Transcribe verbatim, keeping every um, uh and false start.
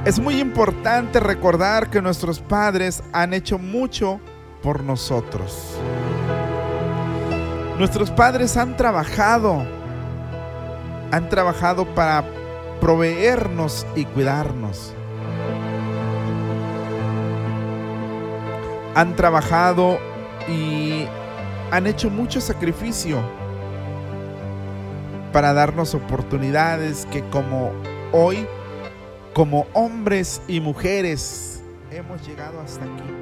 Es muy importante recordar que nuestros padres han hecho mucho por nosotros. Nuestros padres han trabajado, han trabajado para proveernos y cuidarnos. Han trabajado y han hecho mucho sacrificio para darnos oportunidades que como hoy, como hombres y mujeres, hemos llegado hasta aquí.